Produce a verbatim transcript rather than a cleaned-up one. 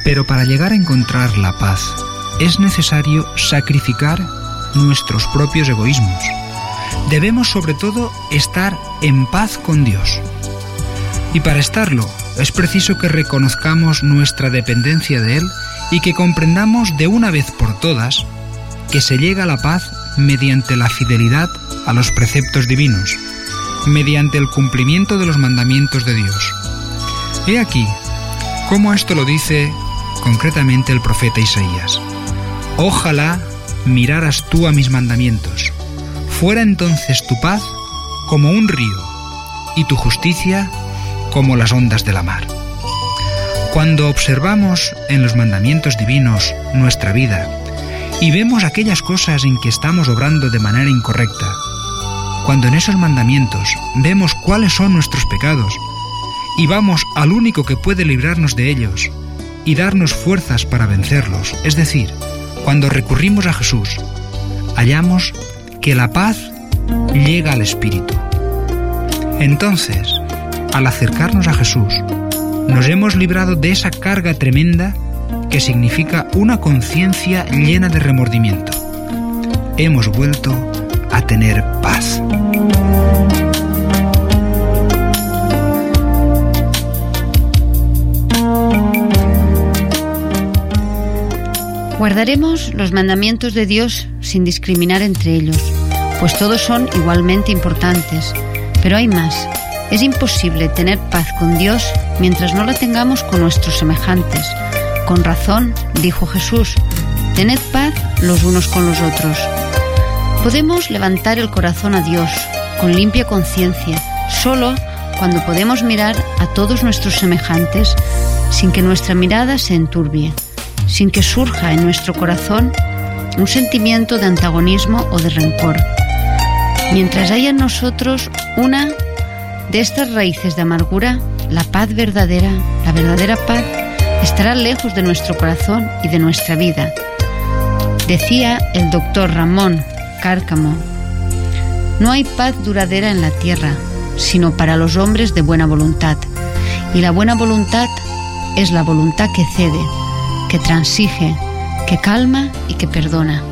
Pero para llegar a encontrar la paz es necesario sacrificar nuestros propios egoísmos. Debemos sobre todo estar en paz con Dios. Y para estarlo es preciso que reconozcamos nuestra dependencia de Él y que comprendamos de una vez por todas que se llega a la paz mediante la fidelidad a los preceptos divinos, mediante el cumplimiento de los mandamientos de Dios. He aquí cómo esto lo dice concretamente el profeta Isaías. Ojalá miraras tú a mis mandamientos, fuera entonces tu paz como un río y tu justicia como las ondas de la mar. Cuando observamos en los mandamientos divinos nuestra vida y vemos aquellas cosas en que estamos obrando de manera incorrecta, cuando en esos mandamientos vemos cuáles son nuestros pecados y vamos al único que puede librarnos de ellos y darnos fuerzas para vencerlos, es decir, cuando recurrimos a Jesús, hallamos que la paz llega al espíritu. Entonces, al acercarnos a Jesús, nos hemos librado de esa carga tremenda que significa una conciencia llena de remordimiento. Hemos vuelto a tener paz. Guardaremos los mandamientos de Dios sin discriminar entre ellos, pues todos son igualmente importantes, pero hay más. Es imposible tener paz con Dios mientras no la tengamos con nuestros semejantes. Con razón, dijo Jesús, tened paz los unos con los otros. Podemos levantar el corazón a Dios con limpia conciencia, solo cuando podemos mirar a todos nuestros semejantes sin que nuestra mirada se enturbie, sin que surja en nuestro corazón un sentimiento de antagonismo o de rencor. Mientras haya en nosotros una de estas raíces de amargura, la paz verdadera, la verdadera paz, estará lejos de nuestro corazón y de nuestra vida. Decía el doctor Ramón Cárcamo, no hay paz duradera en la tierra, sino para los hombres de buena voluntad. Y la buena voluntad es la voluntad que cede, que transige, que calma y que perdona.